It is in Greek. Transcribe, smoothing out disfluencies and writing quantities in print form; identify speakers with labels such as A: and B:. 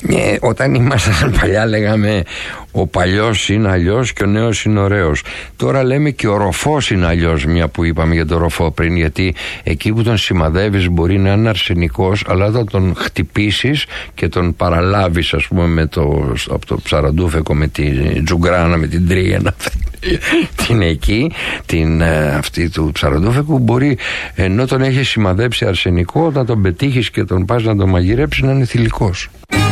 A: Όταν ήμασταν παλιά λέγαμε ο παλιός είναι αλλιώς και ο νέος είναι ωραίος. Τώρα λέμε και ο ροφός είναι αλλιώς, μια που είπαμε για τον ροφό πριν, γιατί εκεί που τον σημαδεύεις μπορεί να είναι αρσενικός, αλλά όταν τον χτυπήσεις και τον παραλάβεις, ας πούμε, από το ψαραντούφεκο με τη τζουγκράνα, με την τρίγανα την εκεί, αυτή του ψαραντούφεκου, μπορεί, ενώ τον έχει σημαδέψει αρσενικό, όταν τον πετύχεις και τον πας να τον μαγειρέψεις, να είναι θηλυκός.